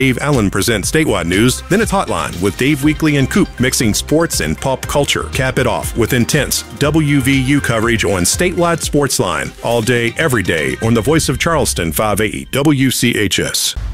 Dave Allen presents Statewide News, then it's Hotline with Dave Weekly and Coop, mixing sports and pop culture. Cap it off with intense WVU coverage on Statewide Sportsline, all day, every day, on the Voice of Charleston 580 WCHS.